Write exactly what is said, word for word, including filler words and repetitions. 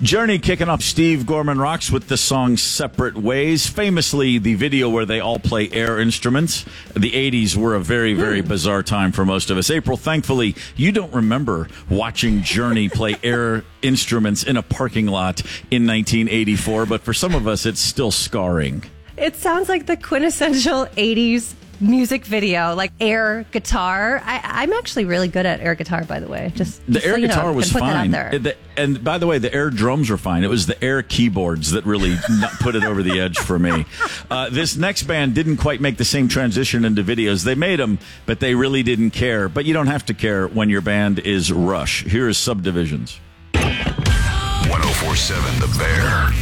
Journey kicking off Steve Gorman Rocks with the song Separate Ways. Famously, the video where they all play air instruments. The eighties were a very, very bizarre time for most of us. April, thankfully, you don't remember watching Journey play air instruments in a parking lot in nineteen eighty-four, but for some of us, it's still scarring. It sounds like the quintessential eighties music video, like air guitar. I, I'm actually really good at air guitar, by the way. Just the just air so you guitar know, was can put that out fine, there. The- and by the way, the air drums were fine. It was the air keyboards that really not put it over the edge for me. Uh, this next band didn't quite make the same transition into videos. They made them, but they really didn't care. But you don't have to care when your band is Rush. Here is Subdivisions. one oh four point seven The Bear.